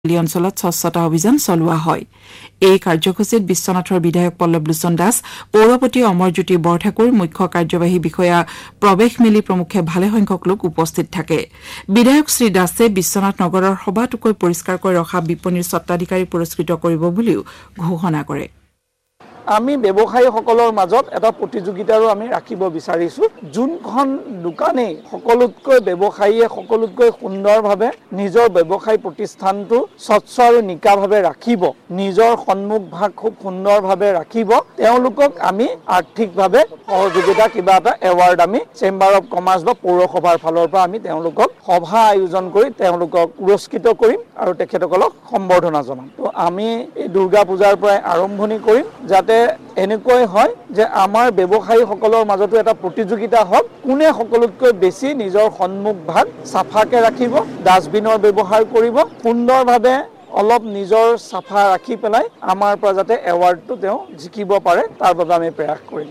অঞ্চলত স্বচ্ছতা অভিযান চলোৱা হয়। এই কাৰ্যসূচীত বিশ্বনাথৰ বিধায়ক পল্লৱ লোচন দাস, পৌৰপতি অমৰজ্যোতি বৰঠাকুৰ, মুখ্য কাৰ্যবাহী বিষয়া প্ৰৱেশ মিলি প্ৰমুখ্যে ভালেসংখ্যক লোক উপস্থিত থাকে। বিধায়ক শ্ৰী দাসে বিশ্বনাথ নগৰৰ সবাতোকৈ পৰিষ্কাৰকৈ ৰখা বিপণীৰ স্বত্বাধিকাৰী পুৰস্কৃত কৰিব বুলিও ঘোষণা কৰে। আমি ব্যৱসায়ীসকলৰ মাজত এটা প্ৰতিযোগিতাৰো আমি ৰাখিব বিচাৰিছো। যোনখন দোকানেই সকলোতকৈ ব্যৱসায়ীয়ে সকলোতকৈ সুন্দৰভাৱে নিজৰ ব্যৱসায় প্ৰতিষ্ঠানটো স্বচ্ছ আৰু নিকাভাৱে ৰাখিব, নিজৰ সন্মুখ ভাগ খুব সুন্দৰভাৱে ৰাখিব, তেওঁলোকক আমি আৰ্থিকভাৱে সহযোগিতা কিবা এটা এৱাৰ্ড আমি চেম্বাৰ অফ কমাৰ্চ বা পৌৰসভাৰ ফালৰ পৰা আমি তেওঁলোকক সভা আয়োজন কৰি তেওঁলোকক পুৰস্কৃত কৰিম আৰু তেখেতসকলক সম্বৰ্ধনা জনাম। তো আমি এই দুৰ্গা পূজাৰ পৰাই আৰম্ভণি কৰিম, যাতে এনেকৈ হয় যে আমাৰ ব্যৱসায়ীসকলৰ মাজতো এটা প্ৰতিযোগিতা হওক, কোনে সকলোতকৈ বেছি নিজৰ সন্মুখ ভাগ চাফাকে ৰাখিব, ডাষ্টবিনৰ ব্যৱহাৰ কৰিব, সুন্দৰভাৱে অলপ নিজৰ চাফা ৰাখি পেলাই আমাৰ পৰা যাতে এৱাৰ্ডটো তেওঁ জিকিব পাৰে, তাৰ বাবে আমি প্ৰয়াস কৰিম।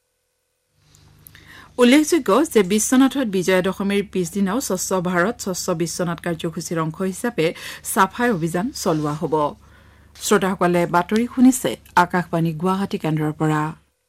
উল্লেখযোগ্য যে বিশ্বনাথত বিজয়া দশমীৰ পিছদিনাও স্বচ্ছ ভাৰত স্বচ্ছ বিশ্বনাথ কাৰ্যসূচীৰ অংশ হিচাপে চাফাই অভিযান চলোৱা হ'ব। শ্ৰোতাসকলে বাতৰি শুনিছে আকাশবাণী গুৱাহাটী কেন্দ্ৰৰ পৰা।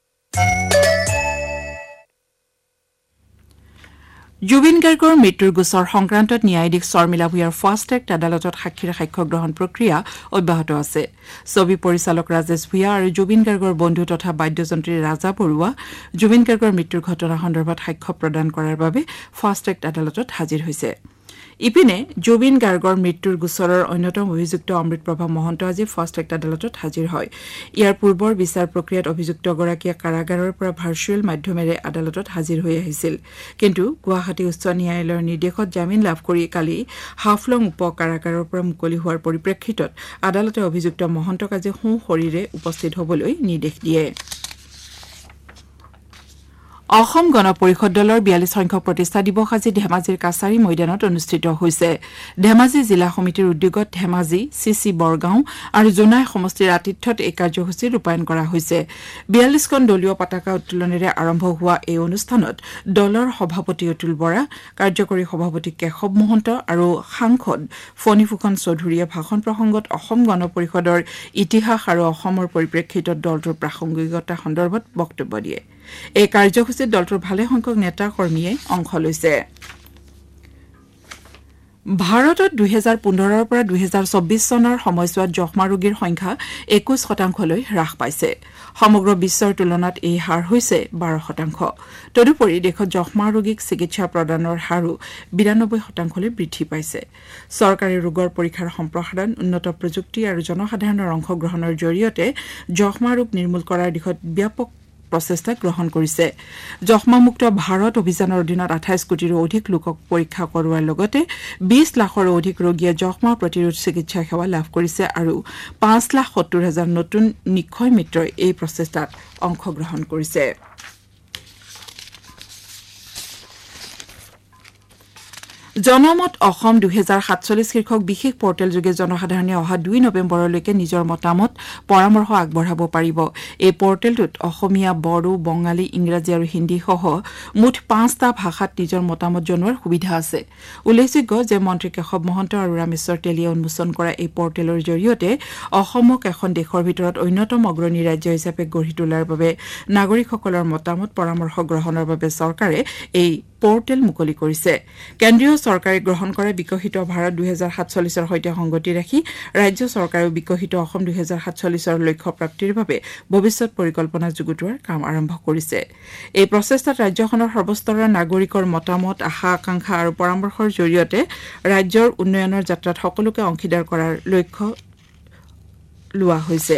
জুবিন গাৰ্গৰ মৃত্যুৰ গোচৰ সংক্ৰান্তত ন্যায়াধীশ শৰ্মিলা ভূঞাৰ ফাষ্ট ট্ৰেক আদালতত সাক্ষীৰ সাক্ষ্য গ্ৰহণ প্ৰক্ৰিয়া অব্যাহত আছে। ছবি পৰিচালক ৰাজেশ ভূঞা আৰু জুবিন গাৰ্গৰ বন্ধু তথা বাদ্যযন্ত্ৰী ৰাজা বৰুৱা জুবিন গাৰ্গৰ মৃত্যুৰ ঘটনা সন্দৰ্ভত সাক্ষ্য প্ৰদান কৰাৰ বাবে ফাষ্ট ট্ৰেক আদালতত হাজিৰ হৈছে। ইপিনে জুবিন গাৰ্গৰ মৃত্যুৰ গোচৰৰ অন্যতম অভিযুক্ত অমৃতপ্ৰভা মহন্ত আজি ফাষ্ট ট্ৰেক আদালতত হাজিৰ হয়। ইয়াৰ পূৰ্বৰ বিচাৰ প্ৰক্ৰিয়াত অভিযুক্তগৰাকীয়ে কাৰাগাৰৰ পৰা ভাৰ্চুৱেল মাধ্যমেৰে আদালতত হাজিৰ হৈ আহিছিল। কিন্তু গুৱাহাটী উচ্চ ন্যায়ালয়ৰ নিৰ্দেশত জামিন লাভ কৰি কালি হাফলং উপ কাৰাগাৰৰ পৰা মুকলি হোৱাৰ পৰিপ্ৰেক্ষিতত আদালতে অভিযুক্ত মহন্তক আজি সোঁশৰীৰে উপস্থিত হ'বলৈ নিৰ্দেশ দিয়ে। অসম গণ পৰিষদ দলৰ ৪২ সংখ্যক প্ৰতিষ্ঠা দিৱস আজি ধেমাজিৰ কাছাৰী ময়দানত অনুষ্ঠিত হৈছে। ধেমাজি জিলা সমিতিৰ উদ্যোগত ধেমাজি, চিচি বৰগাঁও আৰু জোনাই সমষ্টিৰ আতিথ্যত এই কাৰ্যসূচী ৰূপায়ণ কৰা হৈছে। ৪২খন দলীয় পতাকা উত্তোলনেৰে আৰম্ভ হোৱা এই অনুষ্ঠানত দলৰ সভাপতি অতুল বৰা, কাৰ্যকৰী সভাপতি কেশৱ মহন্ত আৰু সাংসদ ফণীভূষণ চৌধুৰীয়ে ভাষণ প্ৰসংগত অসম গণ পৰিষদৰ ইতিহাস আৰু অসমৰ পৰিপ্ৰেক্ষিতত দলটোৰ প্ৰাসংগিকতা সন্দৰ্ভত বক্তব্য দিয়ে। এই কাৰ্যসূচীত দলটোৰ ভালেসংখ্যক নেতা কৰ্মীয়ে অংশ লৈছে। ভাৰতত ২০১৫ৰ পৰা ২০২৪ চনৰ সময়ছোৱাত যক্ষ্মা ৰোগীৰ সংখ্যা ২১% হ্ৰাস পাইছে। সমগ্ৰ বিশ্বৰ তুলনাত এই হাৰ হৈছে 12%। তদুপৰি দেশত যক্ষ্মা ৰোগীক চিকিৎসা প্ৰদানৰ হাৰো ৯২% বৃদ্ধি পাইছে। চৰকাৰী ৰোগৰ পৰীক্ষাৰ সম্প্ৰসাৰণ, উন্নত প্ৰযুক্তি আৰু জনসাধাৰণৰ অংশগ্ৰহণৰ জৰিয়তে যক্ষ্মা ৰোগ নিৰ্মূল কৰাৰ দিশত ব্যাপক প্ৰচেষ্টা গ্ৰহণ কৰিছে। যক্ষ্মামুক্ত ভাৰত অভিযানৰ অধীনত ২৮ কোটিৰো অধিক লোকক পৰীক্ষা কৰোৱাৰ লগতে ২০ লাখৰো অধিক ৰোগীয়ে যক্ষ্মা প্ৰতিৰোধ চিকিৎসা সেৱা লাভ কৰিছে আৰু ৫,৭০,০০০ নতুন নিক্ষয় মিত্ৰই এই প্ৰচেষ্টাত অংশগ্ৰহণ কৰিছে। জনমত অসম ২০৪৭ শীৰ্ষক বিশেষ পৰ্টেলযোগে জনসাধাৰণে অহা ২ নৱেম্বৰলৈকে নিজৰ মতামত পৰামৰ্শ আগবঢ়াব পাৰিব। এই পৰ্টেলটোত অসমীয়া, বড়ো, বঙালী, ইংৰাজী আৰু হিন্দীসহ মুঠ ৫টা ভাষাত নিজৰ মতামত জনোৱাৰ সুবিধা আছে। উল্লেখযোগ্য যে মন্ত্ৰী কেশৱ মহন্ত আৰু ৰামেশ্বৰ তেলীয়ে উন্মোচন কৰা এই পৰ্টেলৰ জৰিয়তে অসমক এখন দেশৰ ভিতৰত অন্যতম অগ্ৰণী ৰাজ্য হিচাপে গঢ়ি তোলাৰ বাবে নাগৰিকসকলৰ মতামত পৰামৰ্শ গ্ৰহণৰ বাবে চৰকাৰে এই পৰ্টেল মুকলি কৰিছে। কেন্দ্ৰীয় চৰকাৰে গ্ৰহণ কৰা বিকশিত ভাৰত ২০৪৭ৰ সৈতে সংগতি ৰাখি ৰাজ্য চৰকাৰেও বিকশিত অসম ২০৪৭ৰ লক্ষ্য প্ৰাপ্তিৰ বাবে ভৱিষ্যৎ পৰিকল্পনা যুগুতোৱাৰ কাম আৰম্ভ কৰিছে। এই প্ৰচেষ্টাত ৰাজ্যখনৰ সৰ্বস্তৰৰ নাগৰিকৰ মতামত, আশা আকাংক্ষা আৰু পৰামৰ্শৰ জৰিয়তে ৰাজ্যৰ উন্নয়নৰ যাত্ৰাত সকলোকে অংশীদাৰ কৰাৰ লক্ষ্য লোৱা হৈছে।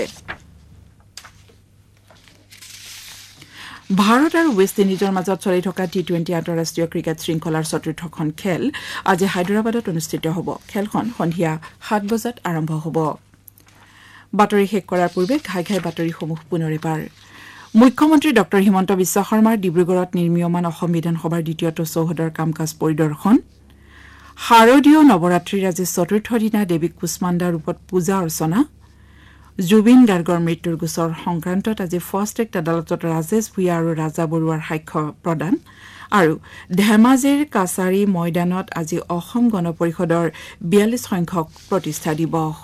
ভাৰত আৰু ৱেষ্ট ইণ্ডিজৰ মাজত চলি থকা টি-২০ আন্তঃৰাষ্ট্ৰীয় ক্ৰিকেট শৃংখলাৰ চতুৰ্থখন খেল আজি হায়দৰাবাদত অনুষ্ঠিত হ'ব। খেলখন সন্ধিয়া ৭ বজাত আৰম্ভ হ'ব। বাতৰি শেষ কৰাৰ পূৰ্বে ঘাই বাতৰিসমূহ পুনৰ এবাৰ। মুখ্যমন্ত্ৰী ড হিমন্ত বিশ্ব শৰ্মাৰ ডিব্ৰুগড়ত নিৰ্মীয়মান অসম বিধানসভাৰ দ্বিতীয়টো চৌহদৰ কাম কাজ পৰিদৰ্শন। শাৰদীয় নৱৰাত্ৰিৰ আজি চতুৰ্থ দিনা দেৱীক কুষ্মাণ্ডা ৰূপত পূজা অৰ্চনা। জুবিন গাৰ্গৰ মৃত্যুৰ গোচৰ সংক্ৰান্তত আজি ফাষ্ট ট্ৰেক আদালতত ৰাজেশ ভূঞা আৰু ৰাজা বৰুৱাৰ সাক্ষ্য প্ৰদান আৰু ধেমাজিৰ কাছাৰী ময়দানত আজি অসম গণ পৰিষদৰ 42 সংখ্যক প্ৰতিষ্ঠা দিৱস